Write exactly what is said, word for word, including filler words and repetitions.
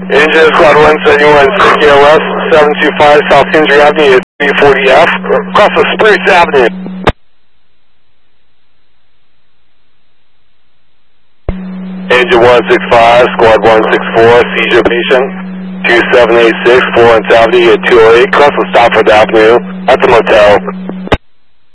Engine Squad one seventy-one, C K L S, seven two five South Hendry Avenue, three forty F, across the Spruce Avenue. Engine one six five, Squad one six four, seizure patient, two seven eight six, Florence Avenue at two oh eight, across the Stafford Avenue, at the motel.